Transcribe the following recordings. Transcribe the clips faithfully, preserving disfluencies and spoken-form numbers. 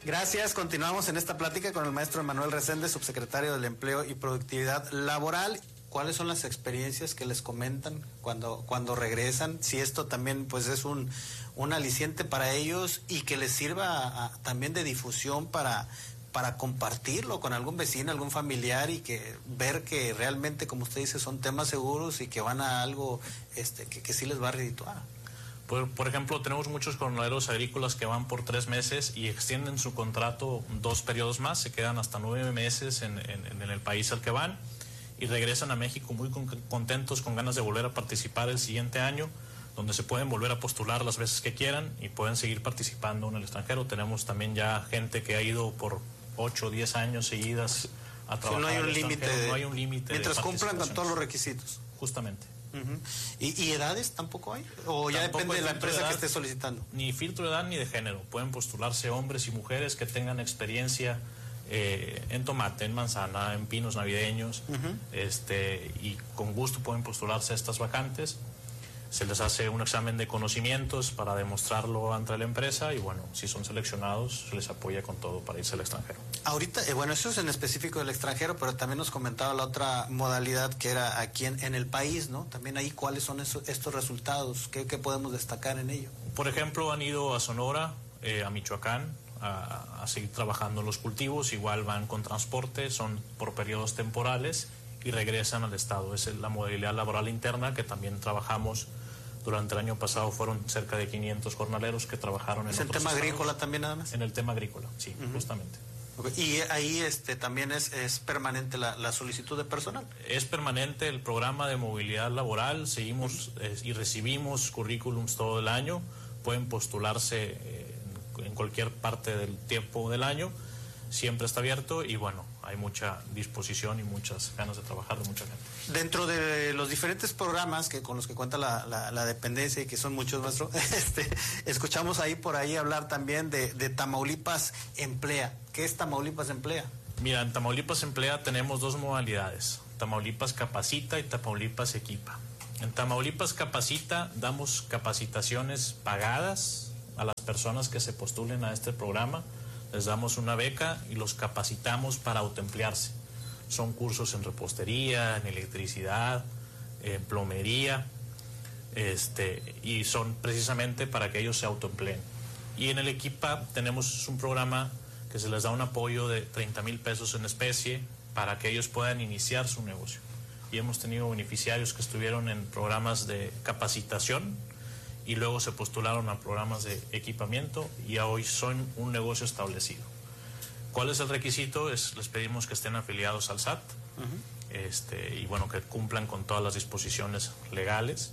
Gracias. Continuamos en esta plática con el maestro Emanuel Resende, subsecretario del Empleo y Productividad Laboral. ¿Cuáles son las experiencias que les comentan cuando, cuando regresan? Si esto también pues es un, un aliciente para ellos y que les sirva a, a, también de difusión para, para compartirlo con algún vecino, algún familiar y que ver que realmente, como usted dice, son temas seguros y que van a algo este, que, que sí les va a redituar. Por, por ejemplo, tenemos muchos jornaleros agrícolas que van por tres meses y extienden su contrato dos periodos más, se quedan hasta nueve meses en, en, en el país al que van y regresan a México muy con, contentos, con ganas de volver a participar el siguiente año, donde se pueden volver a postular las veces que quieran y pueden seguir participando en el extranjero. Tenemos también ya gente que ha ido por ocho o diez años seguidas a trabajar. Sí, no hay un límite. No hay un límite. Mientras cumplan con todos los requisitos. Justamente. Uh-huh. ¿Y, ¿Y edades tampoco hay? ¿O ya Tampoco depende de la empresa de edad, que esté solicitando? Ni filtro de edad ni de género. Pueden postularse hombres y mujeres que tengan experiencia eh, en tomate, en manzana, en pinos navideños, uh-huh. este, y con gusto pueden postularse a estas vacantes. Se les hace un examen de conocimientos para demostrarlo ante la empresa y bueno, si son seleccionados se les apoya con todo para irse al extranjero. Ahorita, eh, bueno, eso es en específico del extranjero, pero también nos comentaba la otra modalidad que era aquí en, en el país, ¿no? También ahí, ¿cuáles son eso, estos resultados? ¿Qué, ¿Qué podemos destacar en ello? Por ejemplo, han ido a Sonora, eh, a Michoacán, a, a seguir trabajando en los cultivos, igual van con transporte, son por periodos temporales y regresan al estado. Esa es la modalidad laboral interna que también trabajamos. Durante el año pasado fueron cerca de quinientos jornaleros que trabajaron en ¿Es otros el tema estados. Agrícola también nada más? En el tema agrícola, sí, uh-huh. justamente. Okay. Y ahí este también es, es permanente la, la solicitud de personal. Es permanente el programa de movilidad laboral, seguimos uh-huh. eh, y recibimos currículums todo el año, pueden postularse eh, en, en cualquier parte del tiempo del año, siempre está abierto y bueno, hay mucha disposición y muchas ganas de trabajar de mucha gente. Dentro de los diferentes programas que con los que cuenta la, la, la dependencia y que son muchos, maestro, este, escuchamos ahí por ahí hablar también de, de Tamaulipas Emplea. ¿Qué es Tamaulipas Emplea? Mira, en Tamaulipas Emplea tenemos dos modalidades, Tamaulipas Capacita y Tamaulipas Equipa. En Tamaulipas Capacita damos capacitaciones pagadas a las personas que se postulen a este programa. Les damos una beca y los capacitamos para autoemplearse. Son cursos en repostería, en electricidad, en plomería, este, y son precisamente para que ellos se autoempleen. Y en el Equipa tenemos un programa que se les da un apoyo de treinta mil pesos en especie para que ellos puedan iniciar su negocio. Y hemos tenido beneficiarios que estuvieron en programas de capacitación y luego se postularon a programas de equipamiento y hoy son un negocio establecido. ¿Cuál es el requisito? Es, les pedimos que estén afiliados al S A T uh-huh. este, y bueno, que cumplan con todas las disposiciones legales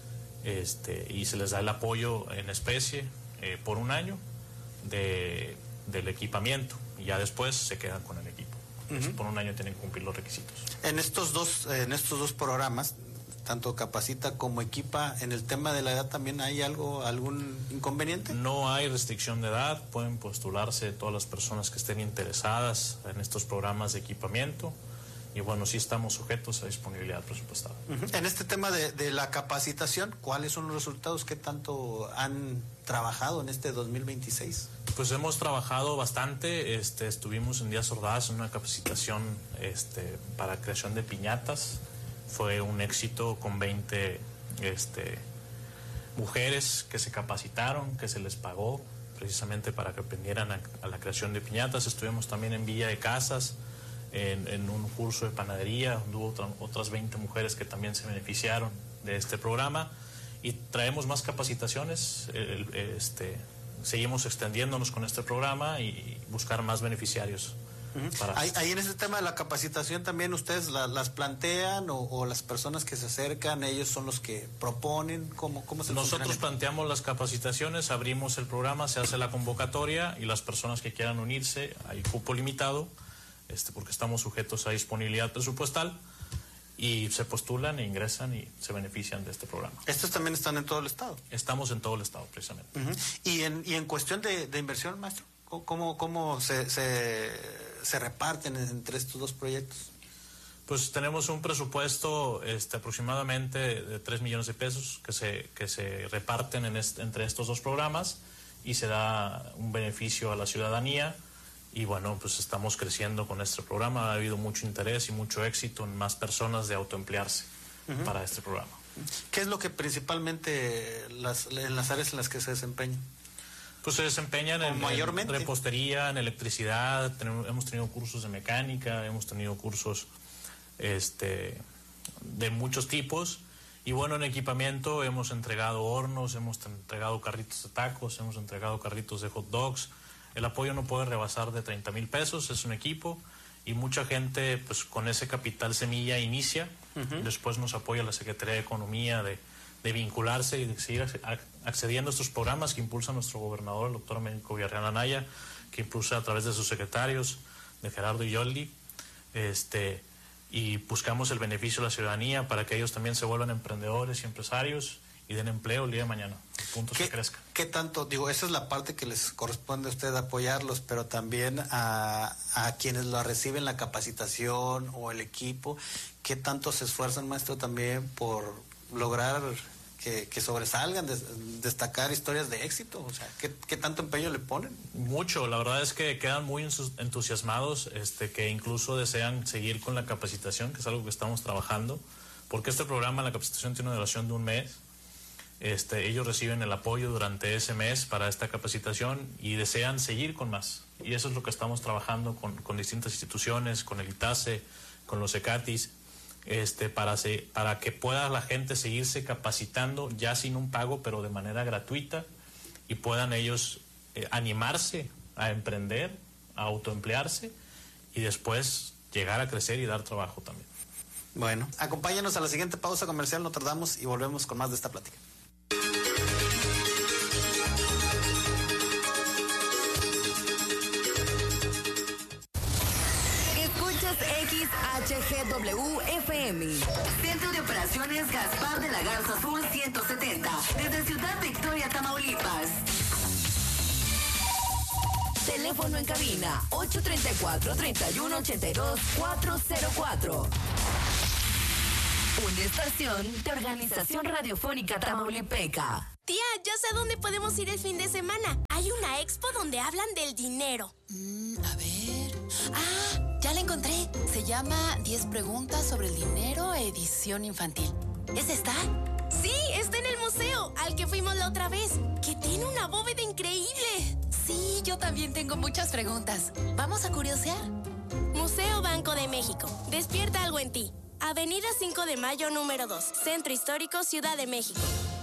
este, y se les da el apoyo en especie eh, por un año de, del equipamiento y ya después se quedan con el equipo. Uh-huh. Entonces, por un año tienen que cumplir los requisitos. En estos dos, en estos dos programas, tanto Capacita como Equipa, en el tema de la edad también hay algo, algún inconveniente. No hay restricción de edad, pueden postularse todas las personas que estén interesadas en estos programas de equipamiento y bueno, sí estamos sujetos a disponibilidad presupuestal. Uh-huh. En este tema de, de la capacitación, ¿cuáles son los resultados? ¿Qué tanto han trabajado en este dos mil veintiséis? Pues hemos trabajado bastante, este, estuvimos en Díaz Ordaz en una capacitación este, para creación de piñatas. Fue un éxito con veinte este, mujeres que se capacitaron, que se les pagó precisamente para que aprendieran a, a la creación de piñatas. Estuvimos también en Villa de Casas, en, en un curso de panadería, hubo otra, otras veinte mujeres que también se beneficiaron de este programa y traemos más capacitaciones, el, este, seguimos extendiéndonos con este programa y buscar más beneficiarios. Uh-huh. Ahí, ahí en ese tema de la capacitación también ustedes la, las plantean o, o las personas que se acercan, ellos son los que proponen, ¿cómo, cómo se Nosotros planteamos las capacitaciones, abrimos el programa, se hace la convocatoria y las personas que quieran unirse, hay cupo limitado, este, porque estamos sujetos a disponibilidad presupuestal y se postulan e ingresan y se benefician de este programa. ¿Estos también están en todo el estado? Estamos en todo el estado, precisamente. Uh-huh. ¿Y, en, y en cuestión de, de inversión, maestro? ¿Cómo, cómo se, se, se reparten entre estos dos proyectos? Pues tenemos un presupuesto este, aproximadamente de tres millones de pesos que se, que se reparten en este, entre estos dos programas y se da un beneficio a la ciudadanía. Y bueno, pues estamos creciendo con este programa. Ha habido mucho interés y mucho éxito en más personas de autoemplearse uh-huh. para este programa. ¿Qué es lo que principalmente las, en las áreas en las que se desempeñan? Pues se desempeñan en, en repostería, en electricidad. Tenemos, hemos tenido cursos de mecánica, hemos tenido cursos este, de muchos tipos. Y bueno, en equipamiento hemos entregado hornos, hemos entregado carritos de tacos, hemos entregado carritos de hot dogs. El apoyo no puede rebasar de treinta mil pesos, es un equipo, y mucha gente pues con ese capital semilla inicia, uh-huh. después nos apoya la Secretaría de Economía de, de vincularse y de seguir accediendo a estos programas que impulsa nuestro gobernador, el doctor Américo Villarreal Anaya, que impulsa a través de sus secretarios, de Gerardo y Yoldi, este, y buscamos el beneficio de la ciudadanía para que ellos también se vuelvan emprendedores y empresarios y den empleo el día de mañana, el punto es que crezca. ¿Qué tanto? Digo, esa es la parte que les corresponde a usted apoyarlos, pero también a, a quienes lo reciben la capacitación o el equipo, ¿qué tanto se esfuerzan, maestro, también por lograr que, que sobresalgan, des, destacar historias de éxito? O sea, ¿qué, ¿qué tanto empeño le ponen? Mucho, la verdad es que quedan muy entusiasmados, este, que incluso desean seguir con la capacitación, que es algo que estamos trabajando, porque este programa, la capacitación, tiene una duración de un mes. Este, ellos reciben el apoyo durante ese mes para esta capacitación y desean seguir con más. Y eso es lo que estamos trabajando con, con distintas instituciones, con el ITASE, con los ECATIS, este, para, se, para que pueda la gente seguirse capacitando ya sin un pago, pero de manera gratuita, y puedan ellos eh, animarse a emprender, a autoemplearse y después llegar a crecer y dar trabajo también. Bueno, acompáñanos a la siguiente pausa comercial, no tardamos y volvemos con más de esta plática. X H G W F M. Centro de Operaciones Gaspar de la Garza Sur ciento setenta. Desde Ciudad Victoria, Tamaulipas. Teléfono en cabina ocho tres cuatro, tres uno ocho dos, cuatro cero cuatro. Una estación de Organización Radiofónica Tamaulipeca. Tía, ya sé dónde podemos ir el fin de semana. Hay una expo donde hablan del dinero. Mm, a ver... ¡Ah! Ya la encontré. Se llama diez preguntas sobre el dinero, edición infantil. ¿Es esta? Sí, está en el museo, al que fuimos la otra vez, que tiene una bóveda increíble. Sí, yo también tengo muchas preguntas. ¿Vamos a curiosear? Museo Banco de México. Despierta algo en ti. Avenida cinco de mayo, número dos. Centro Histórico, Ciudad de México.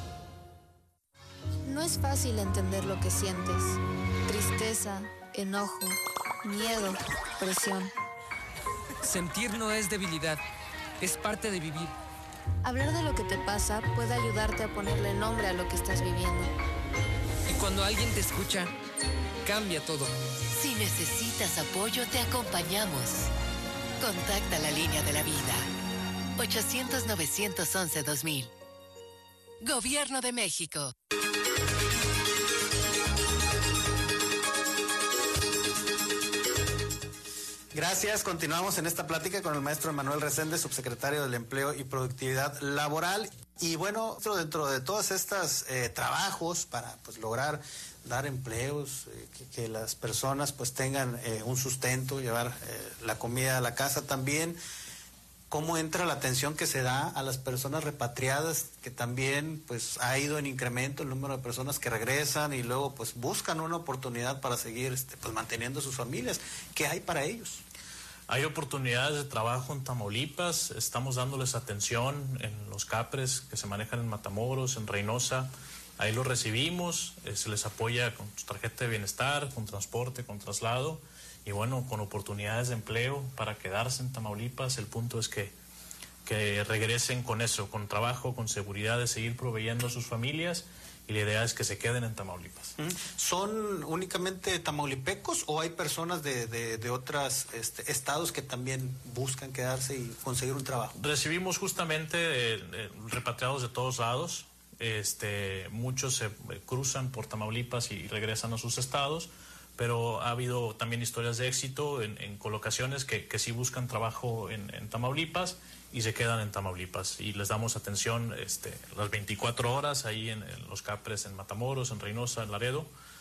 No es fácil entender lo que sientes. Tristeza, enojo, miedo, presión. Sentir no es debilidad, es parte de vivir. Hablar de lo que te pasa puede ayudarte a ponerle nombre a lo que estás viviendo. Y cuando alguien te escucha, cambia todo. Si necesitas apoyo, te acompañamos. Contacta la línea de la vida. ochocientos, novecientos once, dos mil. Gobierno de México. Gracias. Continuamos en esta plática con el maestro Manuel Resende, subsecretario del Empleo y Productividad Laboral. Y bueno, dentro de todos estos eh, trabajos para pues lograr dar empleos, eh, que, que las personas pues tengan eh, un sustento, llevar eh, la comida a la casa también, ¿cómo entra la atención que se da a las personas repatriadas, que también pues ha ido en incremento el número de personas que regresan y luego pues buscan una oportunidad para seguir este, pues manteniendo sus familias? ¿Qué hay para ellos? Hay oportunidades de trabajo en Tamaulipas, estamos dándoles atención en los CAPRES que se manejan en Matamoros, en Reynosa. Ahí los recibimos, eh, se les apoya con su tarjeta de bienestar, con transporte, con traslado y bueno, con oportunidades de empleo para quedarse en Tamaulipas. El punto es que, que regresen con eso, con trabajo, con seguridad de seguir proveyendo a sus familias y la idea es que se queden en Tamaulipas. ¿Son únicamente tamaulipecos o hay personas de, de, de otros este, estados que también buscan quedarse y conseguir un trabajo? Recibimos justamente eh, eh, repatriados de todos lados. Este, muchos se cruzan por Tamaulipas y regresan a sus estados, pero ha habido también historias de éxito en, en colocaciones que, que sí buscan trabajo en, en Tamaulipas y se quedan en Tamaulipas y les damos atención este, las veinticuatro horas ahí en, en los CAPRES, en Matamoros, en Reynosa, en Laredo,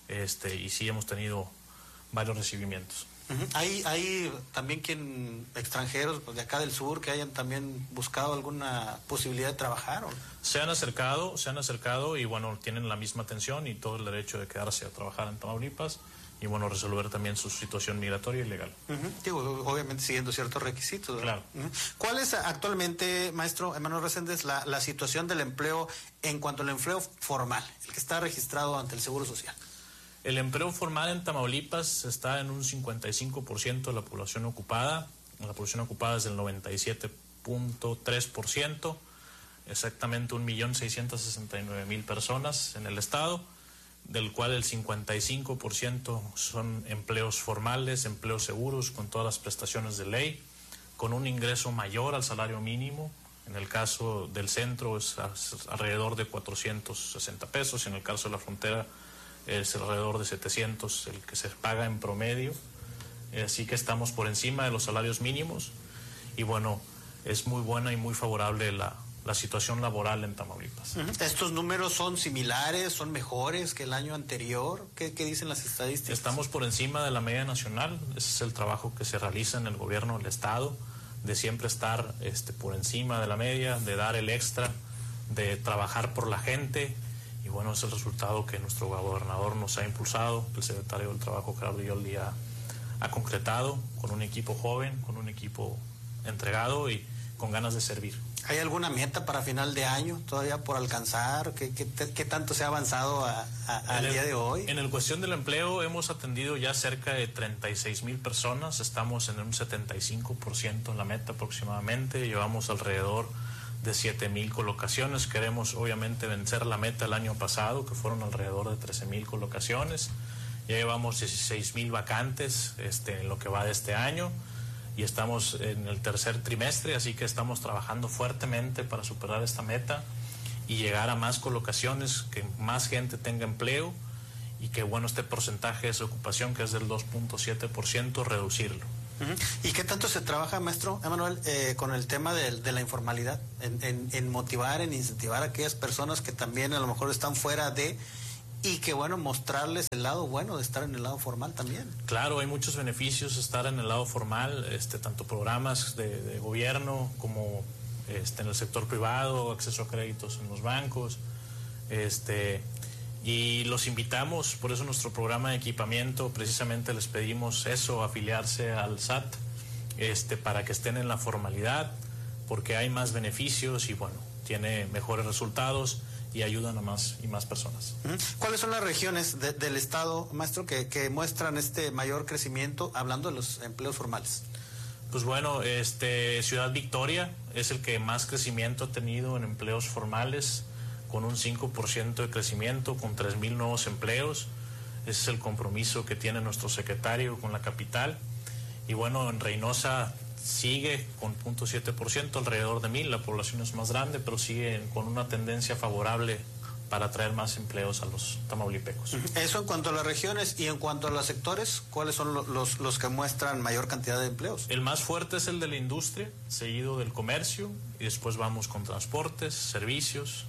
este, y sí hemos tenido varios recibimientos. Uh-huh. ¿Hay, hay también quien, extranjeros de acá del sur que hayan también buscado alguna posibilidad de trabajar? ¿O? Se han acercado, se han acercado y bueno, tienen la misma atención y todo el derecho de quedarse a trabajar en Tamaulipas y bueno, resolver también su situación migratoria y legal. Uh-huh. Digo, obviamente siguiendo ciertos requisitos, ¿verdad? Claro. Uh-huh. ¿Cuál es actualmente, maestro Emanuel Reséndez, la, la situación del empleo en cuanto al empleo formal, el que está registrado ante el Seguro Social? El empleo formal en Tamaulipas está en un cincuenta y cinco por ciento de la población ocupada. La población ocupada es del noventa y siete punto tres por ciento, exactamente un millón seiscientos sesenta y nueve mil personas en el estado, del cual el cincuenta y cinco por ciento son empleos formales, empleos seguros, con todas las prestaciones de ley, con un ingreso mayor al salario mínimo. En el caso del centro es alrededor de cuatrocientos sesenta pesos, en el caso de la frontera es alrededor de setecientos el que se paga en promedio, así que estamos por encima de los salarios mínimos y bueno, es muy buena y muy favorable la, la situación laboral en Tamaulipas. Uh-huh. ¿Estos números son similares, son mejores que el año anterior? ¿Qué, qué dicen las estadísticas? Estamos por encima de la media nacional, ese es el trabajo que se realiza en el gobierno del estado, de siempre estar este, por encima de la media, de dar el extra, de trabajar por la gente. Y bueno, es el resultado que nuestro gobernador nos ha impulsado, el secretario del Trabajo, Gerardo Yoldi, ha, ha concretado con un equipo joven, con un equipo entregado y con ganas de servir. ¿Hay alguna meta para final de año todavía por alcanzar? ¿Qué, qué, qué tanto se ha avanzado a, a, al el, día de hoy? En el cuestión del empleo hemos atendido ya cerca de treinta y seis mil personas, estamos en un setenta y cinco por ciento en la meta aproximadamente, llevamos alrededor de siete mil colocaciones. Queremos obviamente vencer la meta el año pasado, que fueron alrededor de trece mil colocaciones. Ya llevamos dieciséis mil vacantes este, en lo que va de este año y estamos en el tercer trimestre, así que estamos trabajando fuertemente para superar esta meta y llegar a más colocaciones, que más gente tenga empleo y que bueno, este porcentaje de ocupación, que es del dos punto siete por ciento, reducirlo. ¿Y qué tanto se trabaja, maestro Emanuel, eh, con el tema de, de la informalidad, en, en, en motivar, en incentivar a aquellas personas que también a lo mejor están fuera de, y que bueno, mostrarles el lado bueno de estar en el lado formal también? Claro, hay muchos beneficios estar en el lado formal, este, tanto programas de, de gobierno como este, en el sector privado, acceso a créditos en los bancos, este... y los invitamos, por eso nuestro programa de equipamiento, precisamente les pedimos eso, afiliarse al S A T, este, para que estén en la formalidad, porque hay más beneficios y bueno, tiene mejores resultados y ayudan a más y más personas. ¿Cuáles son las regiones de, del estado, maestro, que, que muestran este mayor crecimiento, hablando de los empleos formales? Pues bueno, este, Ciudad Victoria es el que más crecimiento ha tenido en empleos formales, con un cinco por ciento de crecimiento, con tres mil nuevos empleos. Ese es el compromiso que tiene nuestro secretario con la capital. Y bueno, en Reynosa sigue con cero punto siete por ciento, alrededor de mil, la población es más grande, pero sigue con una tendencia favorable para atraer más empleos a los tamaulipecos. Eso en cuanto a las regiones. Y en cuanto a los sectores, ¿cuáles son los, los, los que muestran mayor cantidad de empleos? El más fuerte es el de la industria, seguido del comercio, y después vamos con transportes, servicios.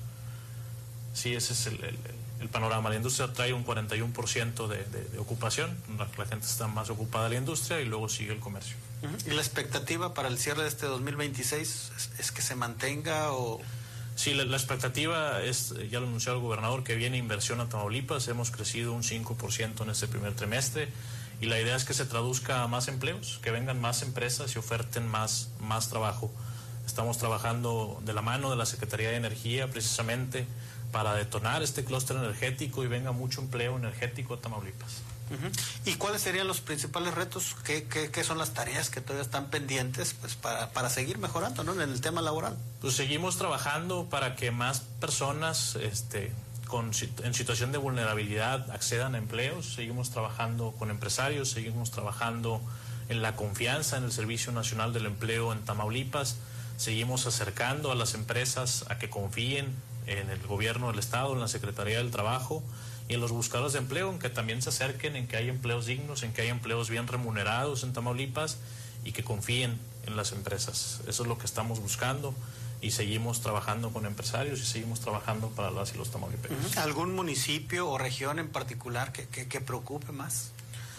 Sí, ese es el, el, el panorama. La industria trae un cuarenta y uno por ciento de, de, de ocupación, la, la gente está más ocupada en la industria y luego sigue el comercio. ¿Y la expectativa para el cierre de este dos mil veintiséis es, es que se mantenga o...? Sí, la, la expectativa es, ya lo anunció el gobernador, que viene inversión a Tamaulipas. Hemos crecido un cinco por ciento en este primer trimestre y la idea es que se traduzca a más empleos, que vengan más empresas y oferten más, más trabajo. Estamos trabajando de la mano de la Secretaría de Energía precisamente para detonar este clúster energético y venga mucho empleo energético a Tamaulipas. Uh-huh. ¿Y cuáles serían los principales retos? ¿Qué, qué, qué son las tareas que todavía están pendientes pues para, para seguir mejorando, ¿no?, en el tema laboral? Pues seguimos trabajando para que más personas este, con, en situación de vulnerabilidad accedan a empleos. Seguimos trabajando con empresarios, seguimos trabajando en la confianza en el Servicio Nacional del Empleo en Tamaulipas. Seguimos acercando a las empresas a que confíen en el gobierno del estado, en la Secretaría del Trabajo y en los buscadores de empleo, en que también se acerquen, en que hay empleos dignos, en que hay empleos bien remunerados en Tamaulipas y que confíen en las empresas. Eso es lo que estamos buscando y seguimos trabajando con empresarios y seguimos trabajando para las y los tamaulipecos. ¿Algún municipio o región en particular que, que, que preocupe más?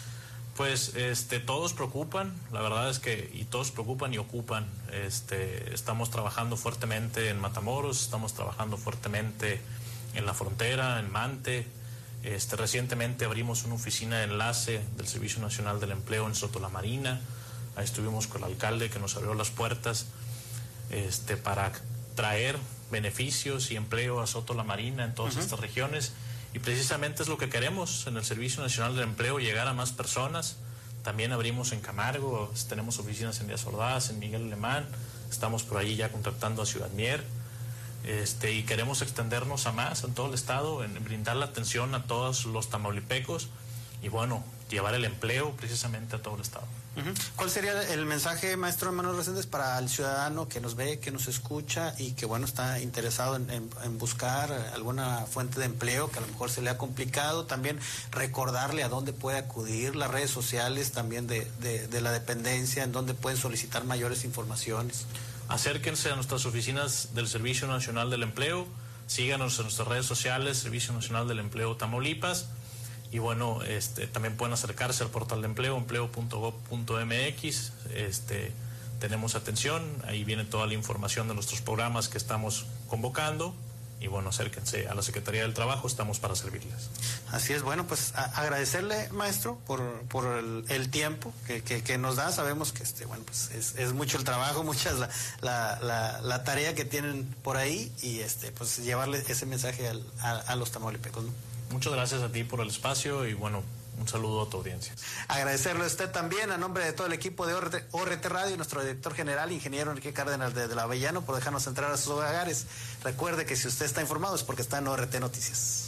Pues este, todos preocupan, la verdad es que y todos preocupan y ocupan. Este, estamos trabajando fuertemente en Matamoros, estamos trabajando fuertemente en la frontera, en Mante. Este, recientemente abrimos una oficina de enlace del Servicio Nacional del Empleo en Soto la Marina. Ahí estuvimos con el alcalde que nos abrió las puertas este, para traer beneficios y empleo a Soto la Marina en todas uh-huh. estas regiones. Y precisamente es lo que queremos en el Servicio Nacional del Empleo, llegar a más personas. También abrimos en Camargo, tenemos oficinas en Díaz Ordaz, en Miguel Alemán, estamos por ahí ya contratando a Ciudad Mier, este, y queremos extendernos a más en todo el estado, en brindar la atención a todos los tamaulipecos y bueno, llevar el empleo precisamente a todo el estado. Uh-huh. ¿Cuál sería el mensaje, maestro Manuel Reséndez, para el ciudadano que nos ve, que nos escucha y que bueno está interesado en, en, en buscar alguna fuente de empleo que a lo mejor se le ha complicado? También recordarle a dónde puede acudir, las redes sociales también de, de, de la dependencia, en dónde pueden solicitar mayores informaciones. Acérquense a nuestras oficinas del Servicio Nacional del Empleo, síganos en nuestras redes sociales, Servicio Nacional del Empleo Tamaulipas. Y bueno, este, también pueden acercarse al portal de empleo, empleo punto gob punto m x. Este, tenemos atención, ahí viene toda la información de nuestros programas que estamos convocando. Y bueno, acérquense a la Secretaría del Trabajo, estamos para servirles. Así es, bueno, pues a, agradecerle, maestro, por, por el, el tiempo que, que, que nos da. Sabemos que este, bueno, pues es, es mucho el trabajo, mucha la, la, la, la tarea que tienen por ahí y este, pues llevarle ese mensaje al, a, a los tamaulipecos, ¿no? Muchas gracias a ti por el espacio y bueno, un saludo a tu audiencia. Agradecerle a usted también a nombre de todo el equipo de O R T Radio y nuestro director general, ingeniero Enrique Cárdenas de, de la Avellano, por dejarnos entrar a sus hogares. Recuerde que si usted está informado es porque está en O R T Noticias.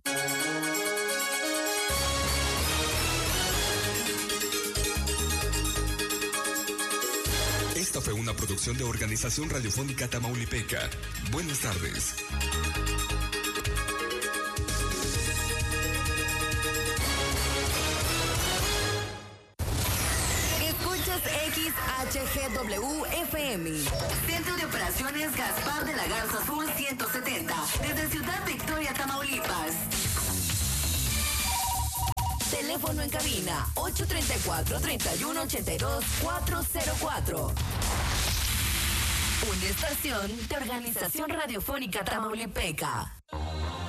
Esta fue una producción de Organización Radiofónica Tamaulipeca. Buenas tardes. X H G W F M. Centro de Operaciones Gaspar de la Garza Azul ciento setenta. Desde Ciudad Victoria, Tamaulipas. Teléfono en cabina ocho tres cuatro, tres uno ocho dos, cuatro cero cuatro. Una estación de Organización Radiofónica Tamaulipeca.